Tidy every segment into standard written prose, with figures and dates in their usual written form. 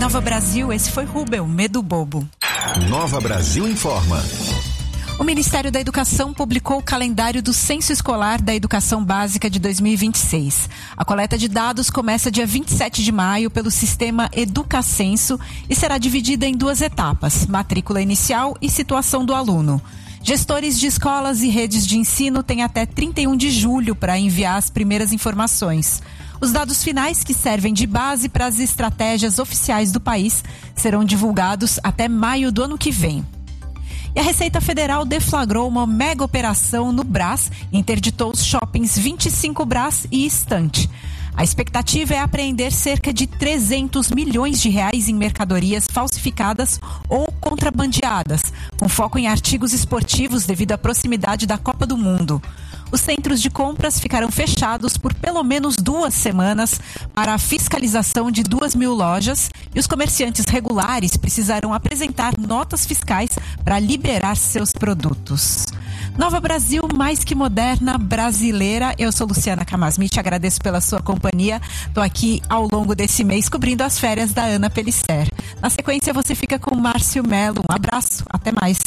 Nova Brasil, esse foi Rubel, Medo Bobo. Nova Brasil informa. O Ministério da Educação publicou o calendário do Censo Escolar da Educação Básica de 2026. A coleta de dados começa dia 27 de maio pelo sistema Educacenso e será dividida em 2 etapas, matrícula inicial e situação do aluno. Gestores de escolas e redes de ensino têm até 31 de julho para enviar as primeiras informações. Os dados finais, que servem de base para as estratégias oficiais do país, serão divulgados até maio do ano que vem. E a Receita Federal deflagrou uma mega operação no Brás e interditou os shoppings 25 Brás e Estante. A expectativa é apreender cerca de 300 milhões de reais em mercadorias falsificadas ou contrabandeadas, com foco em artigos esportivos devido à proximidade da Copa do Mundo. Os centros de compras ficarão fechados por pelo menos 2 semanas para a fiscalização de 2.000 lojas e os comerciantes regulares precisarão apresentar notas fiscais para liberar seus produtos. Nova Brasil, mais que moderna, brasileira. Eu sou Luciana Camasmit, agradeço pela sua companhia. Estou aqui ao longo desse mês cobrindo as férias da Ana Pellicer. Na sequência você fica com o Márcio Melo. Um abraço, até mais.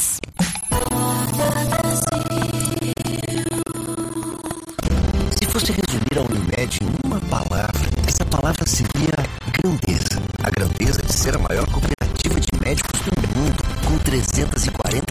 Se fosse resumir a Unimed em uma palavra, essa palavra seria grandeza. A grandeza de ser a maior cooperativa de médicos do mundo, com 340